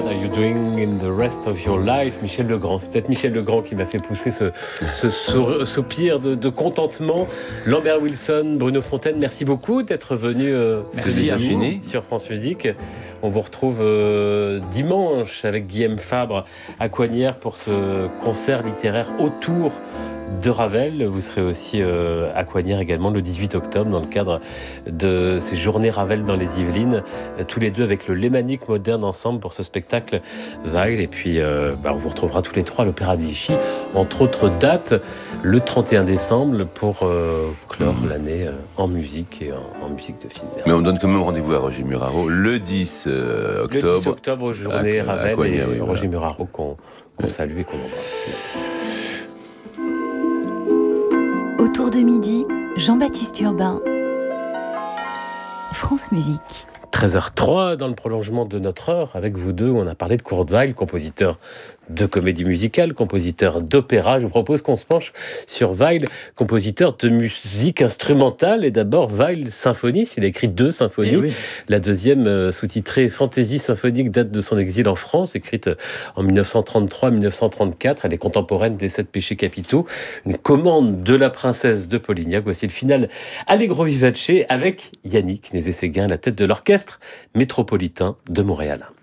What are you doing in the rest of your life? Michel Legrand. C'est peut-être Michel Legrand qui m'a fait pousser ce soupir de contentement. Lambert Wilson, Bruno Fontaine, merci beaucoup d'être venu sur France Musique. On vous retrouve dimanche avec Guillaume Fabre à Coignières pour ce concert littéraire autour de Ravel. Vous serez aussi à Coignières également le 18 octobre dans le cadre de ces journées Ravel dans les Yvelines, tous les deux avec le Lémanique Moderne ensemble pour ce spectacle Weill. Et puis on vous retrouvera tous les trois à l'Opéra de Vichy, entre autres dates, le 31 décembre pour clore l'année en musique et en musique de film. Merci. Mais on donne quand même rendez-vous à Roger Muraro le 10 octobre. Le 10 octobre aux journées Ravel et Roger Muraro qu'on salue et qu'on embrasse. Autour de midi, Jean-Baptiste Urbain, France Musique. 13h03 dans le prolongement de notre heure avec vous deux, on a parlé de Kurt Weill, compositeur de comédie musicale, compositeur d'opéra. Je vous propose qu'on se penche sur Weill, compositeur de musique instrumentale. Et d'abord, Weill symphoniste. Il a écrit 2 symphonies. Oui. La deuxième, sous-titrée Fantaisie symphonique, date de son exil en France, écrite en 1933-1934. Elle est contemporaine des 7 péchés capitaux. Une commande de la princesse de Polignac. Voici le final Allegro vivace avec Yannick Nézet-Séguin à la tête de l'orchestre métropolitain de Montréal.